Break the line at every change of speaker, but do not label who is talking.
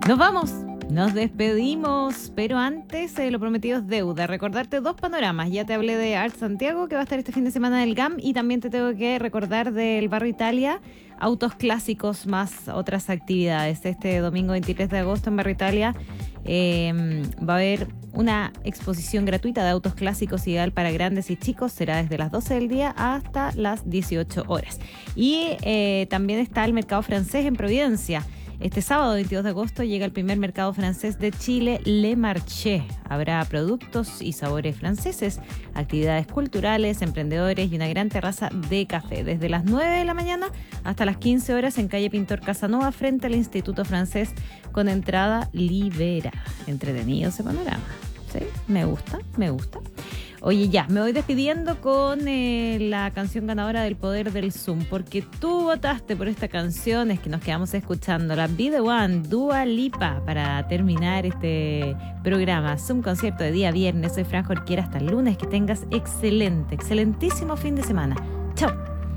Nos vamos. Nos despedimos, pero antes lo prometido es deuda. Recordarte 2 panoramas. Ya te hablé de Art Santiago, que va a estar este fin de semana en el GAM, y también te tengo que recordar del Barrio Italia, autos clásicos más otras actividades. Este domingo 23 de agosto en Barrio Italia va a haber una exposición gratuita de autos clásicos ideal para grandes y chicos. Será desde las 12 del día hasta las 18 horas. Y también está el Mercado Francés en Providencia. Este sábado 22 de agosto llega el primer mercado francés de Chile, Le Marché. Habrá productos y sabores franceses, actividades culturales, emprendedores y una gran terraza de café. Desde las 9 de la mañana hasta las 15 horas en calle Pintor Casanova, frente al Instituto Francés, con entrada liberada. Entretenido ese panorama. Sí, me gusta. Oye, ya, me voy despidiendo con la canción ganadora del Poder del Zoom, porque tú votaste por esta canción, es que nos quedamos escuchando la Be The One, Dua Lipa, para terminar este programa. Zoom concierto de día viernes. Soy Fran Jorquera, hasta el lunes. Que tengas excelentísimo fin de semana. Chao.